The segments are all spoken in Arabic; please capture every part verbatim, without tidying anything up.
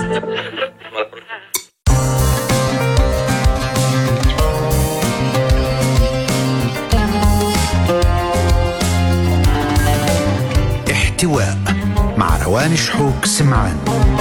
احتواء مع روان شحوك سمعان.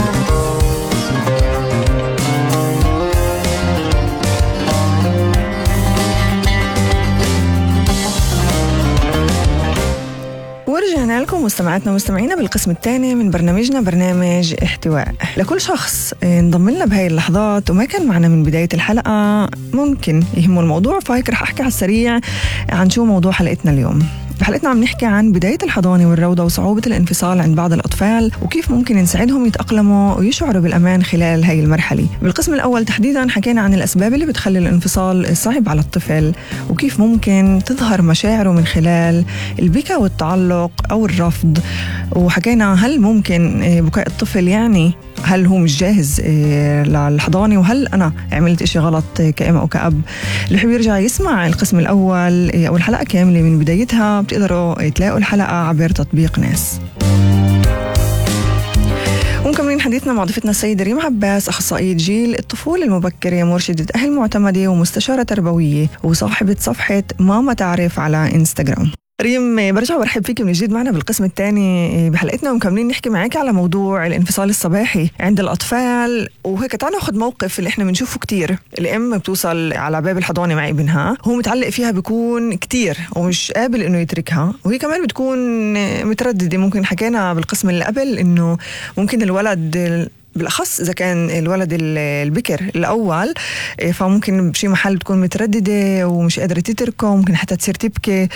ورجعنا لكم مستمعاتنا ومستمعينا بالقسم الثاني من برنامجنا برنامج احتواء. لكل شخص انضم لنا بهاي اللحظات وما كان معنا من بداية الحلقة ممكن يهمه الموضوع، فهيك رح أحكي على السريع عن شو موضوع حلقتنا اليوم. بحلقتنا عم نحكي عن بداية الحضانة والروضة وصعوبة الانفصال عند بعض الأطفال وكيف ممكن نساعدهم يتأقلموا ويشعروا بالأمان خلال هاي المرحلة. بالقسم الأول تحديداً حكينا عن الأسباب اللي بتخلي الانفصال صعب على الطفل وكيف ممكن تظهر مشاعره من خلال البكاء والتعلق أو الرفض، وحكينا هل ممكن بكاء الطفل يعني هل هو مش جاهز للحضانة وهل أنا عملت إشي غلط كأم أو كأب. اللي يحب يرجع يسمع القسم الأول أو الحلقة كاملة من بدايتها بتقدروا تلاقوا الحلقة عبر تطبيق ناس. ومكملين حديثنا مع ضيفتنا السيدة ريم عباس، أخصائية جيل الطفولة المبكرة، مرشدة أهل معتمدة ومستشارة تربوية وصاحبة صفحة ماما تعرف على إنستغرام. ريم برجع برحب فيك من جديد معنا بالقسم الثاني بحلقتنا ومكملين نحكي معاك على موضوع الانفصال الصباحي عند الأطفال. وهيك تعالوا ناخذ موقف اللي احنا بنشوفه كتير، الأم بتوصل على باب الحضانة مع ابنها هو متعلق فيها بيكون كتير ومش قابل إنه يتركها، وهي كمان بتكون مترددة. ممكن حكينا بالقسم اللي قبل إنه ممكن الولد بالأخص إذا كان الولد البكر الأول فممكن بشي محل تكون مترددة ومش قادرة تتركه، ممكن حتى تصير تبكي.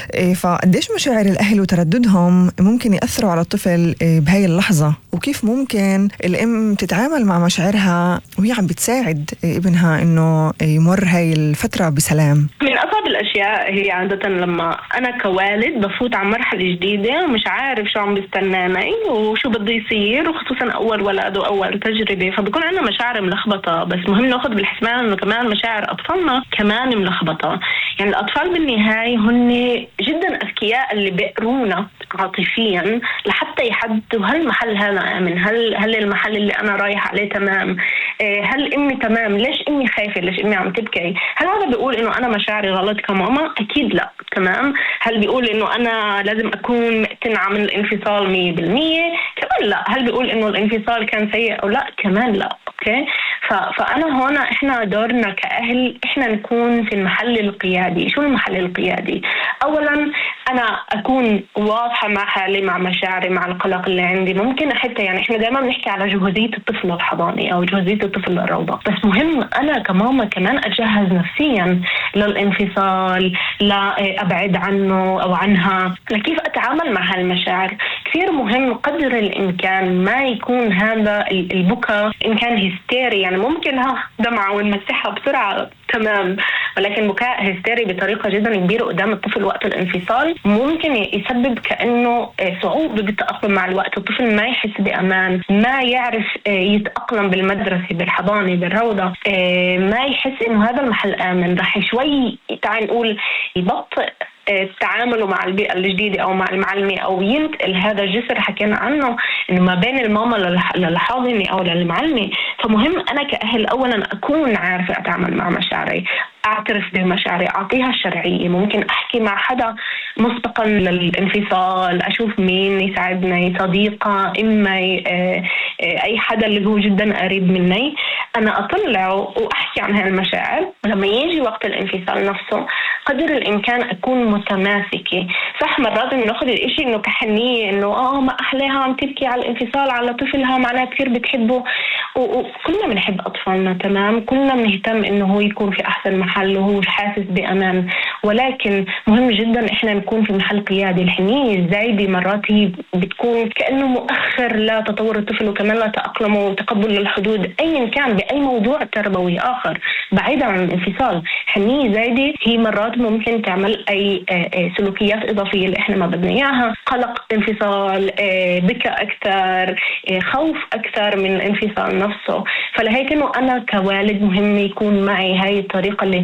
فقديش مشاعر الأهل وترددهم ممكن يأثروا على الطفل بهاي اللحظة، وكيف ممكن الأم تتعامل مع مشاعرها وهي عم بتساعد ابنها إنه يمر هاي الفترة بسلام. من أصعب الأشياء هي عادة لما أنا كوالد بفوت عن مرحلة جديدة ومش عارف شو عم بيستناني وشو بده يصير، وخصوصا أول ولد وأول أول تجربة، فبكون عندنا مشاعر ملخبطة. بس مهم ناخد بالحسبان إنه كمان مشاعر أطفالنا كمان ملخبطة. يعني الأطفال بالنهاية هن جدا أذكياء اللي بيقرونا عاطفيا لحتى يحددوا هل المحل هذا آمن، هل هل المحل اللي أنا رايح عليه تمام، هل أمي تمام، ليش أمي خايفة، ليش أمي عم تبكي، هل هذا بيقول إنه أنا مشاعري غلط كماما؟ أكيد لا. تمام. هل بيقول إنه أنا لازم أكون مقتنعة من الانفصال مية بالمية؟ كمان لا. هل بيقول إنه الانفصال كان سيء أو لا؟ كمان لا. أوكي. فأنا هنا إحنا دورنا كأهل إحنا نكون في المحل القيادي. شو المحل القيادي؟ أولاً أنا أكون واضحة مع حالي، مع مشاعري، مع القلق اللي عندي. ممكن حتى يعني إحنا دائما بنحكي على جهوزية الطفل الحضاني أو جهوزية الطفل للروضة، بس مهم أنا كماما كمان أجهز نفسياً للانفصال، لا أبعد عنه أو عنها، لكيف أتعامل مع هالمشاعر. كثير مهم قدر الإمكان ما يكون هذا البكاء إن كان هيستيري، يعني ممكن ها دمعة ونمسحها بسرعة تمام، ولكن بكاء هيستيري بطريقة جدا كبيرة قدام الطفل وقت الانفصال ممكن يسبب كأنه صعوبة بالتأقلم مع الوقت. الطفل ما يحس بأمان، ما يعرف يتأقلم بالمدرسة، بالحضانة، بالروضة، ما يحس إنه هذا المحل آمن. رح شوي تعال نقول يبطئ تعامله مع البيئة الجديدة أو مع المعلمة، أو ينتقل هذا الجسر حكينا عنه إنه ما بين الماما للحاضنة أو للمعلمة. فمهم أنا كأهل أولا أكون عارفة أتعامل مع مشاعري، أعترف بمشاعري، أعطيها الشرعية. ممكن أحكي مع حدا مسبقا للانفصال، أشوف مين يساعدني، صديقة، إما أي حدا اللي هو جدا قريب مني، أنا أطلعه وأحكي عن هالمشاعر. لما يجي وقت الانفصال نفسه قدر الإمكان أكون متماسكة. صح مرات بناخذ الإشي إنه كحنية، إنه آه ما أحلاها عم تبكي على الانفصال على طفلها معناها كثير بتحبه، وكلنا بنحب أطفالنا تمام، كلنا بنهتم إنه هو يكون في أحسن محل وهو حاسس بأمان، ولكن مهم جدا إحنا نكون في محل قيادي. الحنية الزايدة مرات هي بتكون كأنه مؤخر لتطور الطفل وكمان لتأقلمه وتقبل للحدود أيا كان بأي موضوع تربوي آخر بعيدا عن الانفصال. حنية زايدة هي مرات ممكن تعمل أي سلوكيات إضافية اللي إحنا ما بدنا إياها، قلق انفصال، بكاء أكثر، خوف أكثر من الانفصال نفسه. فلهيك إنه أنا كوالد مهم يكون معي هاي الطريقة اللي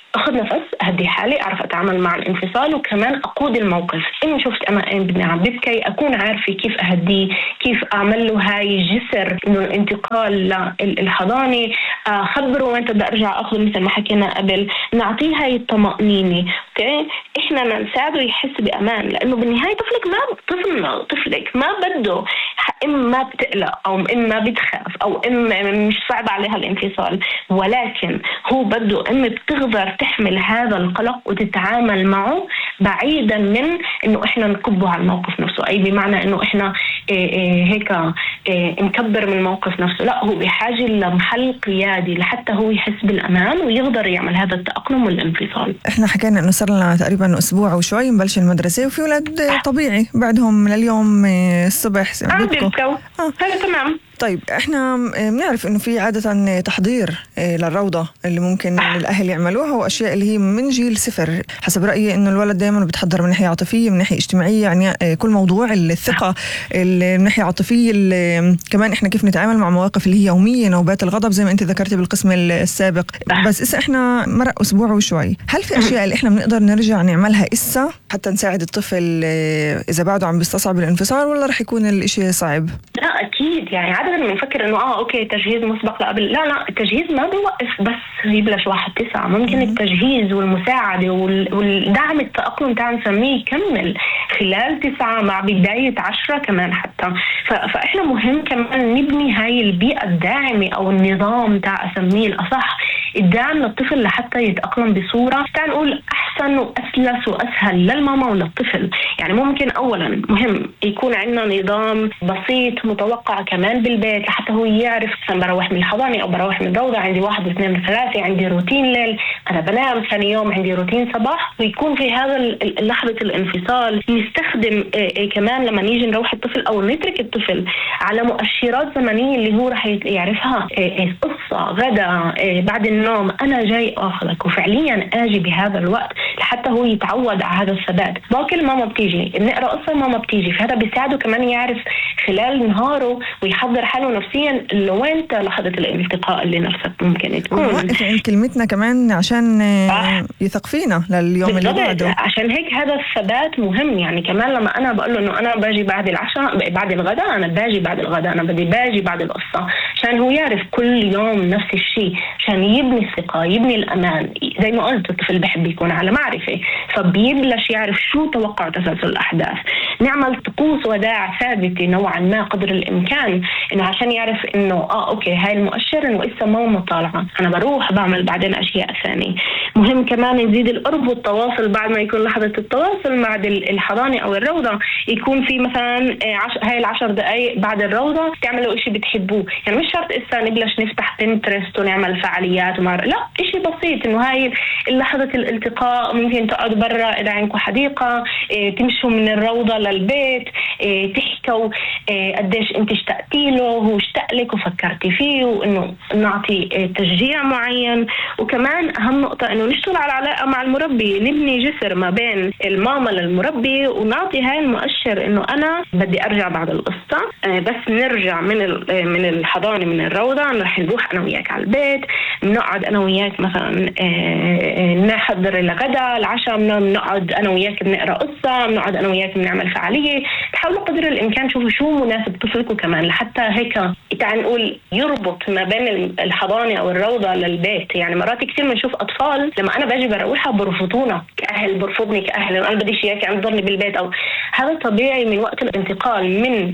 أخذ نفس، أهدي حالي، أعرف أتعامل مع الانفصال، وكمان أقود الموقف. إن شفت أنا ابني عم ببكي أكون عارفة كيف أهديه، كيف أعمل له هاي الجسر إنه الانتقال للحضانة، أخبره وأنت بدي أرجع أخذ مثل ما حكينا قبل، نعطيه هاي الطمأنينة. أوكي، إحنا نساعده يحس بأمان، لأنه بالنهاية طفلك ما طفلنا طفلك ما بده، إما بتقلق أو إما بتخاف أو إما مش صعب عليها الانفصال، ولكن هو بده إما بتقدر تحمل هذا القلق وتتعامل معه بعيدا من إنه إحنا نكبه على الموقف نفسه، أي بمعنى إنه إحنا إيه إيه هيك إيه نكبر من الموقف نفسه. لا، هو بحاجة لمحل قيادي لحتى هو يحس بالأمان ويقدر يعمل هذا التأقلم والانفصال. إحنا حكينا إنه صار لنا تقريبا أسبوع وشوي نبلش المدرسة، وفي ولاد طبيعي بعدهم لليوم الصبح بيبكوا. هذا تمام. طيب احنا بنعرف انه في عادة تحضير للروضة اللي ممكن الأهل يعملوها، وأشياء اللي هي من جيل صفر. حسب رأيي انه الولد دائما بتحضر من ناحية عاطفية، من ناحية اجتماعية، يعني كل موضوع الثقة، من ناحية عاطفية، كمان احنا كيف نتعامل مع مواقف اللي هي يومية، نوبات الغضب زي ما انت ذكرتي بالقسم السابق. بس إسا احنا مرق أسبوع وشوي، هل في أشياء اللي احنا بنقدر نرجع نعملها إسا حتى نساعد الطفل إذا بعده عم بيستصعب الانفصال، ولا رح يكون الاشي صعب؟ لا أكيد، يعني عادة بنفكر إنه آه أوكي تجهيز مسبق لقبل. لا لا، التجهيز ما بيوقف بس يبلش واحد تسعة. ممكن التجهيز والمساعدة والدعم التأقلم تعال نسميه يكمل خلال تسعة مع بداية عشرة كمان حتى. فإحنا مهم كمان نبني هاي البيئة الداعمة أو النظام تاع أسميه الأصح الدعم للطفل لحتى يتأقلم بصورة تعال نقول أحسن وأسلس وأسهل للماما وللطفل. يعني ممكن أولا مهم يكون عندنا نظام بسيط متوقع كمان بالبيت لحتى هو يعرف مثلا بروح من الحضانة أو بروح من الروضة عندي واحد اثنين ثلاثة، عندي روتين ليل، أنا بنام ثاني يوم عندي روتين صباح، ويكون في هذا لحظة الانفصال نستخدم كمان لما نيجي نروح الطفل أو نترك الطفل على مؤشرات زمنية اللي هو رح يعرفها، قصة غدا بعد النوم أنا جاي أخذك، وفعليا آجي بهذا الوقت لحتى هو يتعود على هذا الثبات. باقي ماما بتيجي بنقرأ قصة ماما بتيجي، فهذا بيساعده كمان يعرف خلال نهاره ويحضر حاله نفسيا لوين لحظة الالتقاء اللي نفسك ممكن تكون. كلمتنا كمان عشان آه. يثق فينا لليوم اللي بعده. عشان هيك هذا الثبات مهم. يعني كمان لما أنا بقول له إنه أنا باجي بعد العشاء بعد الغداء، أنا باجي بعد الغداء، أنا بدي باجي بعد القصة، عشان هو يعرف كل يوم نفس الشيء، عشان يبني الثقة يبني الأمان. زي ما قلت الطفل بحب يكون على معرفة، فبيبلش يعرف شو توقع تسلسل الأحداث. نعمل طقوس وداع ثابتة نوعا ما قدر الإمكان، إنه عشان يعرف إنه آه أوكي هاي المؤشر إنه إسا ماما طالعة، أنا بروح بعمل بعدين أشياء ثانية. مهم كمان نزيد القرب والتواصل بعد ما يكون لحظة التواصل مع الحضانة أو الروضة، يكون في مثلا عش... هاي العشر دقايق بعد الروضة تعملوا إشي بتحبوه. يعني مش شرط إسا نبلش نفتح بنترست ونعمل فعاليات ومع... لا، إشي بسيط إنه هاي لحظة الالتقاء ممكن تقعد برا إذا عندكم حديقة، إيه تمشوا من الروضة للبيت، إيه تحكوا إيه قديش أنت اشتقتي له هو اشتاق لك وفكرتي فيه، وإنه نعطي إيه تشجيع معين. وكمان أهم نقطة إنه نشتغل على العلاقة مع المربي، نبني جسر ما بين الماما للمربي، ونعطي هاي المؤشر إنه أنا بدي أرجع بعد القصة، إيه بس نرجع من من الحضانة من الروضة رح نروح أنا وياك على البيت، بنقعد أنا وياك مثلا إيه نحضر الغداء العشاء، بنقعد أنا وياك بنقرأ قصة، بنقعد أنا وياك بنعمل فعالية. تحاولوا قدر الإمكان شوفوا شو مناسب طفلكم كمان لحتى هيك تعال نقول يربط ما بين الحضانة أو الروضة للبيت. يعني مرات كثير بنشوف أطفال لما أنا باجي بروحها برفضونا كأهل، برفضني كأهل، أنا بديش إياك يعني تضلني بالبيت. أو هذا طبيعي من وقت الانتقال من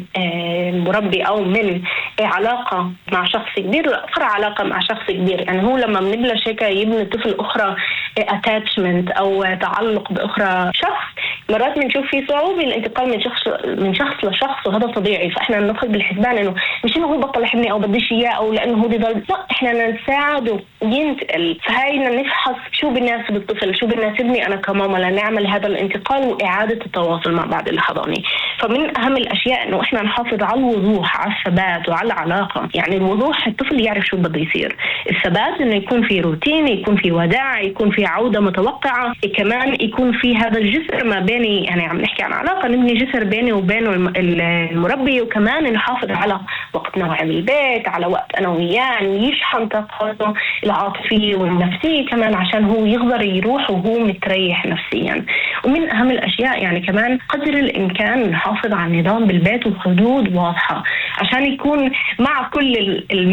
مربي أو من علاقة مع شخص كبير لأخرى علاقة مع شخص كبير. يعني هو لما بنبلش هيك يبني طفل أخرى attachment أو تعلق بأخرى شخص، مرات بنشوف في صعوبة الانتقال من شخص من شخص لشخص، وهذا طبيعي. فإحنا ندخل بالحسبان إنه مش إنه هو بطل يحبني أو بديش إياه أو لأنه هو بيضل، لا، إحنا نساعده ينتقل. فهاينا نفحص شو بيناسب الطفل، شو بيناسبني أنا كماما لنعمل هذا الانتقال وإعادة التواصل مع بعض الحضانة. فمن أهم الأشياء إنه إحنا نحافظ على الوضوح، على الثبات وعلى العلاقة. يعني الوضوح الطفل يعرف شو بده يصير، الثبات إنه يكون في روتين، يكون في وداع، يكون في عودة متوقعة، كمان يكون في هذا الجسر ما بين بيني، يعني عم نحكي عن علاقة نبني جسر بيني وبينه المربي، وكمان نحافظ على وقت نوعي بالبيت، على وقت أنا وياه يعني يشحن طاقته العاطفية والنفسية كمان عشان هو يقدر يروح وهو متريح نفسيا. ومن أهم الأشياء يعني كمان قدر الإمكان نحافظ على النظام بالبيت وحدود واضحة عشان يكون مع كل